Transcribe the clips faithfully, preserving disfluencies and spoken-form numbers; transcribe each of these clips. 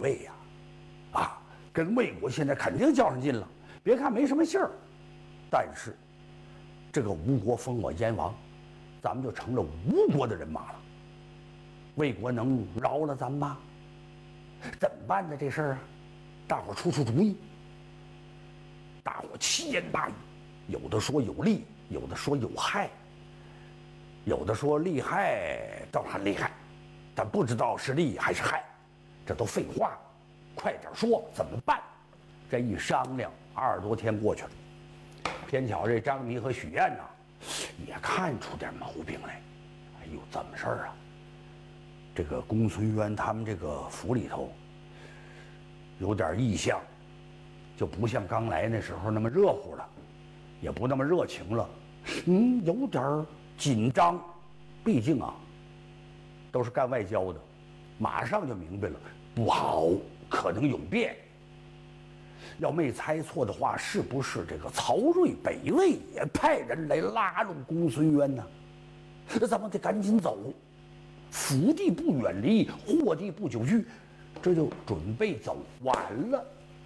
魏呀，啊，跟魏国现在肯定较上劲了。别看没什么信儿，但是这个吴国封我燕王，咱们就成了吴国的人马了。魏国能饶了咱吗？怎么办呢？这事儿啊，大伙出出主意。大伙七言八语，有的说有利，有的说有害，有的说利害倒还厉害，但不知道是利还是害，这都废话，快点说怎么办？这一商量，二十多天过去了，偏巧这张弥和许燕呐，也看出点毛病来。哎呦，怎么事儿啊？这个公孙渊他们这个府里头有点异象，就不像刚来那时候那么热乎了，也不那么热情了，嗯，有点紧张。毕竟啊，都是干外交的，马上就明白了，不好，可能有变。要没猜错的话，是不是这个曹睿北魏也派人来拉拢公孙渊呢？那咱们得赶紧走，福地不远离，祸地不久遇，这就准备走。晚了。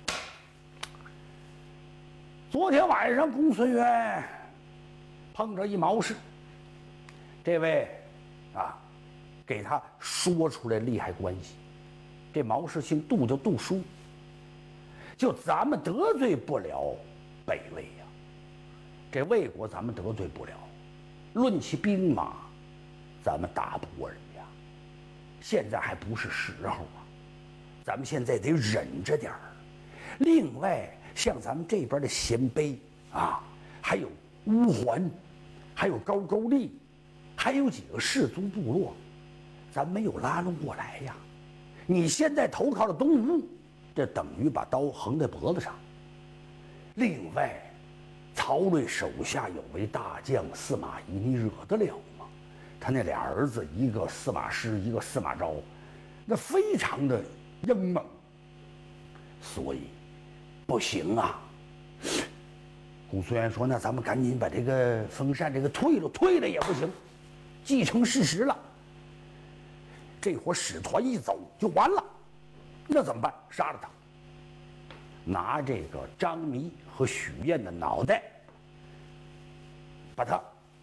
昨天晚上，公孙渊碰着一毛氏，这位啊，给他说出来利害关系。这毛氏姓杜，叫杜叔。就咱们得罪不了北魏呀，这魏国咱们得罪不了，论起兵马，咱们打不过人家，现在还不是时候啊，咱们现在得忍着点儿。另外，像咱们这边的鲜卑啊，还有乌桓，还有高句丽，还有几个氏族部落，咱没有拉拢过来呀。你现在投靠了东吴，这等于把刀横在脖子上。另外，曹睿手下有位大将司马懿，你惹得了吗？他那俩儿子，一个司马师，一个司马昭，那非常的英猛，所以不行啊。公孙渊说：“那咱们赶紧把这个封禅这个退了，退了也不行，既成事实了。这伙使团一走就完了。”那怎么办？杀了他，拿这个张弥和许燕的脑袋，把他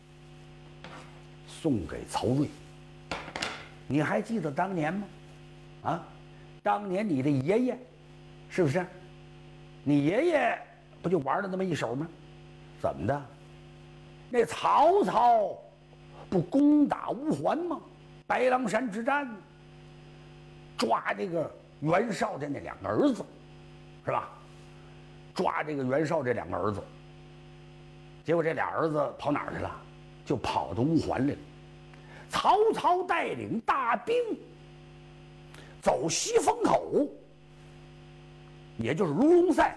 送给曹睿。你还记得当年吗？啊，当年你的爷爷，是不是？你爷爷不就玩了那么一手吗？怎么的？那曹操不攻打乌桓吗？白狼山之战，抓这个袁绍的那两个儿子，是吧？抓这个袁绍这两个儿子，结果这俩儿子跑哪儿去了？就跑到乌桓来了。曹操带领大兵走西风口，也就是卢龙塞，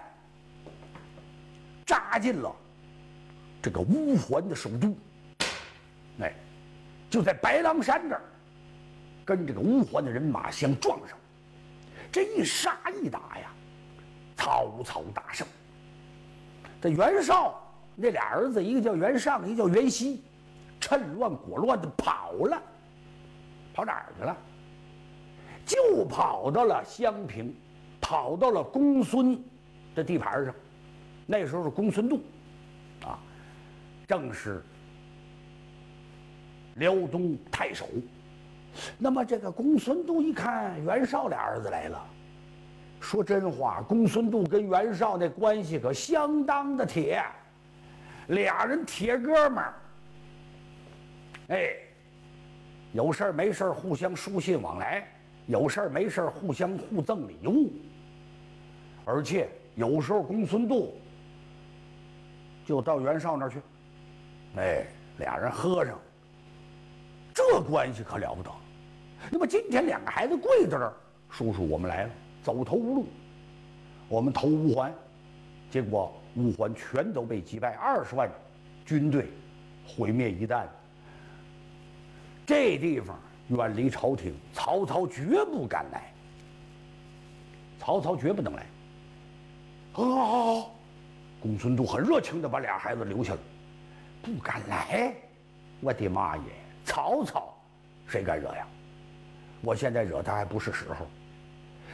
扎进了这个乌桓的首都，哎，就在白狼山这儿，跟这个乌桓的人马相撞上。这一杀一打呀，曹操大胜。这袁绍那俩儿子，一个叫袁尚，一个叫袁熙，趁乱果乱的跑了，跑哪儿去了？就跑到了襄平，跑到了公孙的地盘上。那时候是公孙度，啊，正是辽东太守。那么这个公孙度一看袁绍俩儿子来了，说真话，公孙度跟袁绍那关系可相当的铁，俩人铁哥们儿。哎，有事儿没事儿互相书信往来，有事儿没事儿互相互赠礼物，而且有时候公孙度就到袁绍那儿去，哎，俩人喝上，这关系可了不得。那么今天两个孩子跪在这儿，叔叔我们来了，走投无路，我们投乌桓，结果乌桓全都被击败，二十万军队毁灭一旦。这地方远离朝廷，曹操绝不敢来，曹操绝不能来。好好好好，公孙度很热情地把俩孩子留下了，不敢来。我的妈耶，曹操谁敢惹呀？我现在惹他还不是时候。